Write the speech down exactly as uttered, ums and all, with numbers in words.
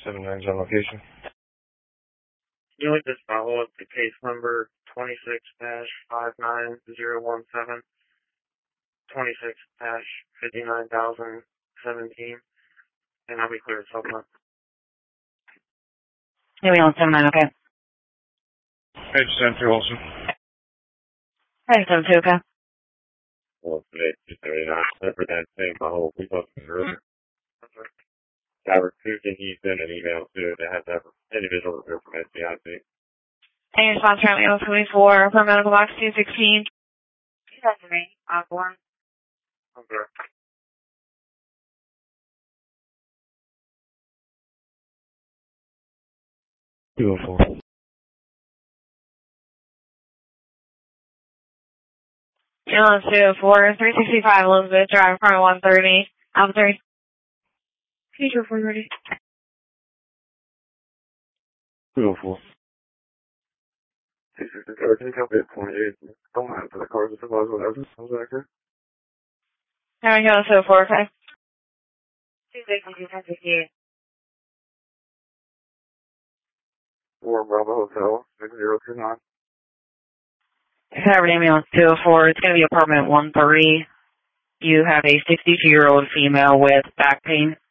seven nine on location. You would just follow up the case number twenty-six dash five nine zero one seven, twenty-six dash fifty-nine thousand seventeen, and I'll be clear to supplement. Here we on seven nine, okay. Page seven two also. Page seven two, okay. Well, today, just thirty-nine, for that same model we talked about earlier. Robert, who can you send an email to that has that individual report from S C I C? And your sponsor at Mail twenty-four for medical box two sixteen. That's me, Aqua. Okay. two oh four. Mail two oh four, three sixty-five Elizabeth Drive, front one thirty, Alpha three. Future four ready. two oh four. This is the Can you copy at twenty-eight? Don't answer the cars, supplies, whatever. Sounds accurate. There we go, two oh four, okay. two sixty-two, ten fifty-eight. Four Bravo Hotel, six zero two nine. Covered email two oh four, it's going to be apartment one three. You have a sixty-two-year-old female with back pain.